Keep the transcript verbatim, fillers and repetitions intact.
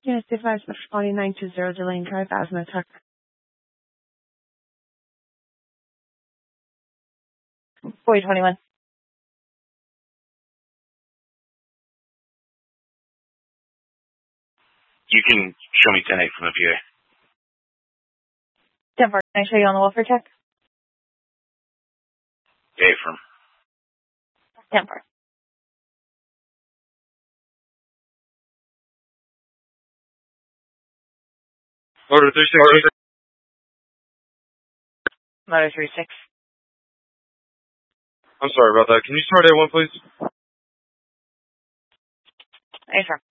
Yes, device Metropolitan nine two zero Delane Drive, Asthma Tuck. four twenty-one. You can show me ten eight from the P A. ten four. Can I show you on the welfare check? A from. ten four. Order three six. Motor three six. I'm sorry about that. Can you start A one, please? A firm.